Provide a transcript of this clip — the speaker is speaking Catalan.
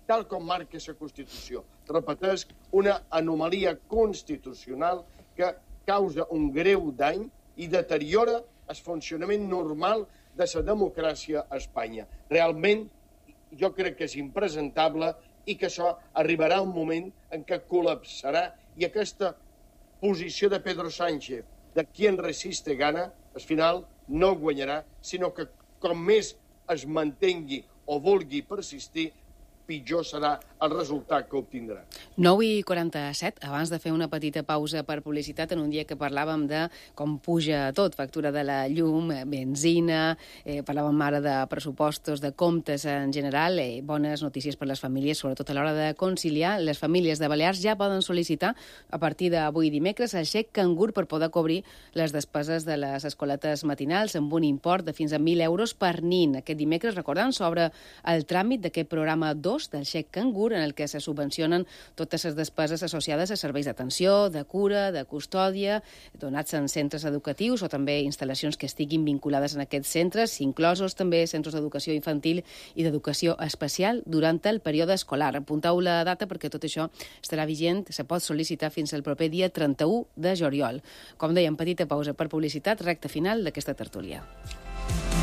tal com marca la Constitució. Repeteix, una anomalia constitucional que causa un greu dany i deteriora el funcionament normal de la democràcia a Espanya. Realment, jo crec que és impresentable i que això arribarà un moment en què col·lapsarà i aquesta posició de Pedro Sánchez, de quien resiste gana, al final no guanyarà, sinó que com més es mantengui o vulgui persistir, pitjor serà el resultat que obtindrà. 9:47, abans de fer una petita pausa per publicitat, en un dia que parlàvem de com puja tot, factura de la llum, benzina, parlàvem ara de pressupostos, de comptes en general, bones notícies per les famílies, sobretot a l'hora de conciliar. Les famílies de Balears ja poden sol·licitar, a partir d'avui dimecres, el xec cangur per poder cobrir les despeses de les escoletes matinals amb un import de fins a 1.000 euros per nin. Aquest dimecres, recordant, s'obre el tràmit d'aquest programa 2 del xec cangur, en el que se subvencionen totes les despeses associades a serveis d'atenció, de cura, de custòdia, donats en centres educatius o també instal·lacions que estiguin vinculades en aquests centres, inclosos també centres d'educació infantil i d'educació especial durant el període escolar. Apunteu la data perquè tot això estarà vigent, se pot sol·licitar fins al proper dia 31 de juliol. Com dèiem, petita pausa per publicitat, recta final d'aquesta tertúlia.